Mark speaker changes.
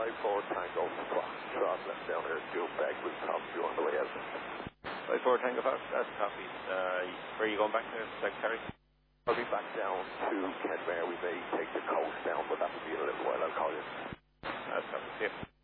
Speaker 1: 54 Tango Fox, left down here, Joe Bag with Tom, you on the way out.
Speaker 2: 54 Tango Fox, that's copy. Where are you going back to, Secretary?
Speaker 1: I'll be back down to Kenmare. We may take the coast down, but that will be in a little while. I'll call you.
Speaker 2: That's copy. See you.